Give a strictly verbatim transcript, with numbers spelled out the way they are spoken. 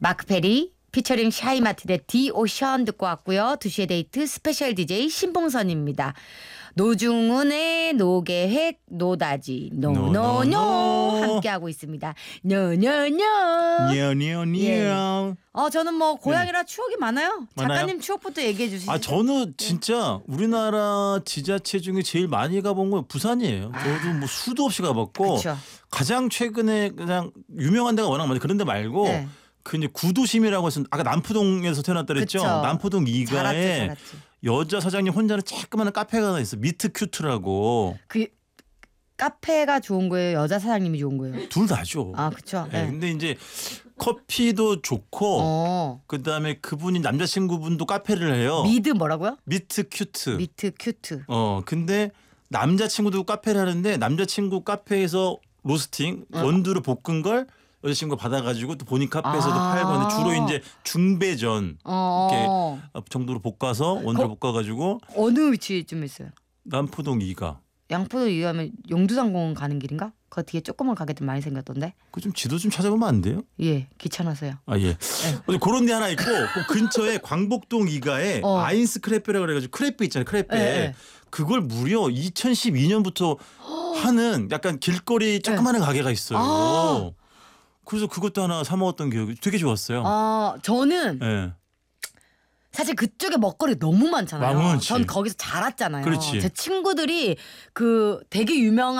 마크 페리 피처링 샤이마틴의 디오션 듣고 왔고요. 두 시의 데이트 스페셜 디제이 신봉선입니다. 노중훈의 노계획 노다지 노노노 노노노. 함께하고 있습니다. 노노노. 냐냐냐. 예. 어 저는 뭐 고향이라 추억이 많아요. 많아요? 작가님 추억부터 얘기해 주시죠. 아 저는 진짜 우리나라 지자체 중에 제일 많이 가본 건 부산이에요. 저도 뭐 수도 없이 가봤고 그쵸. 가장 최근에 그냥 유명한 데가 워낙 많아요. 그런 데 말고 네. 그 이제 구도심이라고 해서 아까 남포동에서 태어났다 그랬죠. 그쵸. 남포동 잘았지, 이가에 잘았지. 여자 사장님 혼자는 조그마한 카페가 하나 있어. 미트 큐트라고. 그 카페가 좋은 거예요. 여자 사장님이 좋은 거예요. 둘 다죠. 아 그렇죠. 네, 네. 근데 이제 커피도 좋고 어. 그다음에 그분이 남자친구분도 카페를 해요. 미드 뭐라고요? 미트 큐트. 미트 큐트. 어 근데 남자친구도 카페를 하는데 남자친구 카페에서 로스팅 어. 원두를 볶은 걸 여자친구가 받아가지고 또 본인 카페에서도 아. 팔고 하는데 주로 이제 중배전 어. 정도로 볶아서 원두를 거- 볶아가지고 어느 위치쯤 있어요? 남포동 이가 양포도 이하면 용두상공원 가는 길인가? 그 뒤에 조그만 가게들 많이 생겼던데. 그 좀 지도 좀 찾아보면 안 돼요? 예, 귀찮아서요. 아 예. 어디 그런 데 하나 있고 그 근처에 광복동 이가에 어. 아인스 크레페라고 그래가지고 크레페 있잖아요. 크레페. 예, 예. 그걸 무려 이천십이 년부터 하는 약간 길거리 조그마한 가게가 있어요. 아. 그래서 그것도 하나 사 먹었던 기억이 되게 좋았어요. 아, 저는 예. 사실 그쪽에 먹거리 너무 많잖아요. 많지. 전 거기서 자랐잖아요. 그렇지. 제 친구들이 그 되게 유명한